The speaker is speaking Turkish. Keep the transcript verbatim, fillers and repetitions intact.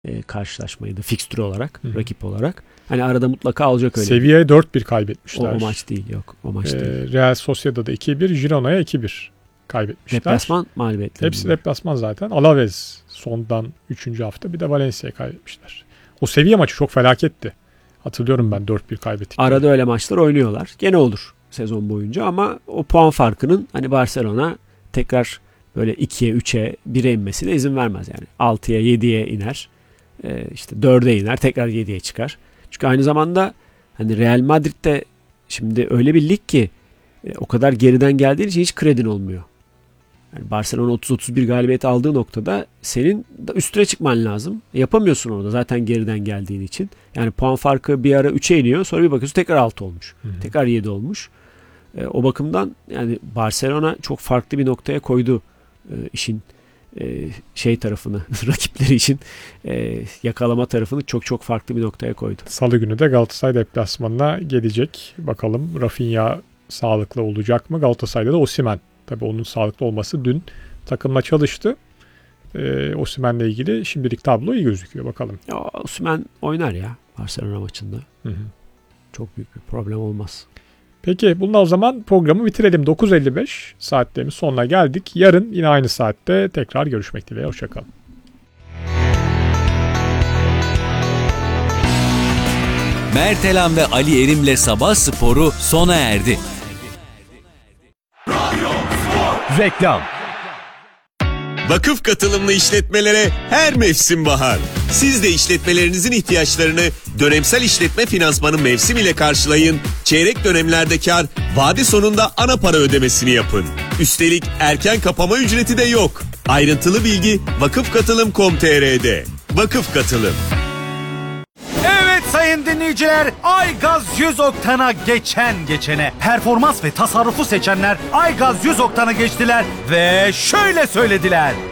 e, karşılaşmaydı fikstürü olarak, Hı. rakip olarak. Hani arada mutlaka olacak öyle. Sevilla'ya dört bir kaybetmişler. O, o maç değil, yok. O maç ee, değil. Real Sociedad'da iki bir, Girona'ya iki bir kaybetmişler. Deplasman mağlubiyetleri. Hepsi deplasman zaten. Alaves sondan üçüncü hafta, bir de Valencia'ya kaybetmişler. O Sevilla maçı çok felaketti. Hatırlıyorum ben dört bir kaybettik. Arada öyle maçlar oynuyorlar. Gene olur sezon boyunca ama o puan farkının hani Barcelona tekrar böyle ikiye, üçe, bire inmesine izin vermez yani. altıya, yediye iner. Ee, işte dörde iner, tekrar yediye çıkar. Çünkü aynı zamanda hani Real Madrid'de şimdi öyle bir lig ki e, o kadar geriden geldiğin için hiç kredin olmuyor. Yani Barcelona otuz otuz bir galibiyet aldığı noktada senin de üstüne çıkman lazım. Yapamıyorsun orada zaten geriden geldiğin için. Yani puan farkı bir ara üçe iniyor, sonra bir bakıyorsun tekrar altı olmuş. Hı hı. Tekrar yedi olmuş. E, o bakımdan yani Barcelona çok farklı bir noktaya koydu e, işin e, şey tarafını, rakipleri için e, yakalama tarafını çok çok farklı bir noktaya koydu. Salı günü de Galatasaray deplasmanına gelecek. Bakalım Rafinha sağlıklı olacak mı? Galatasaray'da da Osimhen. Tabii onun sağlıklı olması dün takımla çalıştı. Ee, Osimhen'le ilgili şimdilik tablo iyi gözüküyor. Bakalım. Ya, Osimhen oynar ya Barcelona maçında. Hı hı. Çok büyük bir problem olmaz. Peki bununla o zaman programı bitirelim. dokuz elli beş saatlerimiz sonuna geldik. Yarın yine aynı saatte tekrar görüşmek dileğiyle. Hoşçakalın. Mertelan ve Ali Erim'le Sabah Sporu sona erdi. Reklam. Vakıf katılımlı işletmelere her mevsim bahar. Siz de işletmelerinizin ihtiyaçlarını dönemsel işletme finansmanı mevsim ile karşılayın. Çeyrek dönemlerde kar, vade sonunda ana para ödemesini yapın. Üstelik erken kapama ücreti de yok. Ayrıntılı bilgi vakıfkatılım nokta com nokta tr'de. Vakıf Katılım. Evet sayın dinleyiciler, Aygaz yüz oktana geçen geçene performans ve tasarrufu seçenler Aygaz yüz oktana geçtiler ve şöyle söylediler.